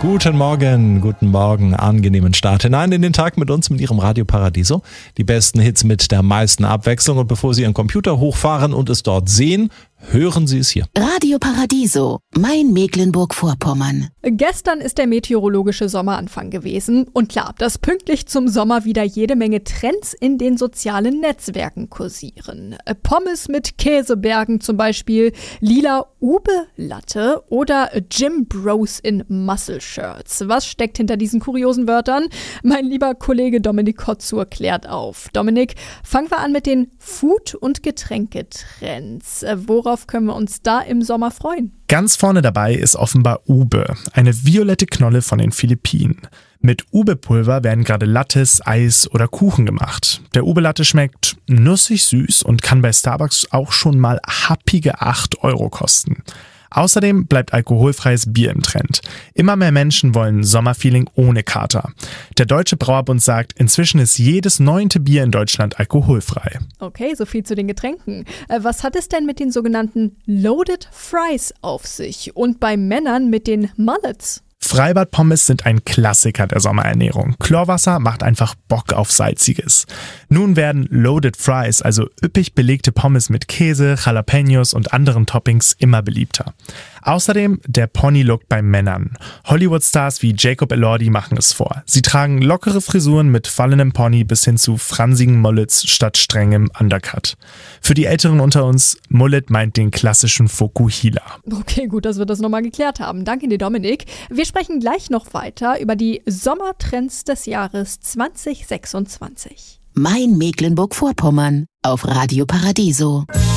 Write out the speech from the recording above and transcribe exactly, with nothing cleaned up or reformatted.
Guten Morgen, guten Morgen, angenehmen Start hinein in den Tag mit uns, mit Ihrem Radio Paradiso. Die besten Hits mit der meisten Abwechslung, und bevor Sie Ihren Computer hochfahren und es dort sehen, hören Sie es hier. Radio Paradiso, mein Mecklenburg-Vorpommern. Gestern ist der meteorologische Sommeranfang gewesen und klar, dass pünktlich zum Sommer wieder jede Menge Trends in den sozialen Netzwerken kursieren. Pommes mit Käsebergen zum Beispiel, lila Ube-Latte oder Gym Bros in Muscle Shirts. Was steckt hinter diesen kuriosen Wörtern? Mein lieber Kollege Dominik Kotzur klärt auf. Dominik, fangen wir an mit den Food- und Getränketrends. Worauf können wir uns da im Sommer freuen? Ganz vorne dabei ist offenbar Ube, eine violette Knolle von den Philippinen. Mit Ube-Pulver werden gerade Lattes, Eis oder Kuchen gemacht. Der Ube-Latte schmeckt nussig süß und kann bei Starbucks auch schon mal happige acht Euro kosten. Außerdem bleibt alkoholfreies Bier im Trend. Immer mehr Menschen wollen Sommerfeeling ohne Kater. Der Deutsche Brauerbund sagt, inzwischen ist jedes neunte Bier in Deutschland alkoholfrei. Okay, so viel zu den Getränken. Was hat es denn mit den sogenannten Loaded Fries auf sich und bei Männern mit den Mullets? Freibad-Pommes sind ein Klassiker der Sommerernährung. Chlorwasser macht einfach Bock auf Salziges. Nun werden Loaded Fries, also üppig belegte Pommes mit Käse, Jalapenos und anderen Toppings, immer beliebter. Außerdem der Pony-Look bei Männern. Hollywood-Stars wie Jacob Elordi machen es vor. Sie tragen lockere Frisuren mit fallenem Pony bis hin zu fransigen Mullets statt strengem Undercut. Für die Älteren unter uns, Mullet meint den klassischen Fokuhila. Okay, gut, dass wir das nochmal geklärt haben. Danke dir, Dominik. Wir sprechen gleich noch weiter über die Sommertrends des Jahres zwanzig sechsundzwanzig. Mein Mecklenburg-Vorpommern auf Radio Paradiso.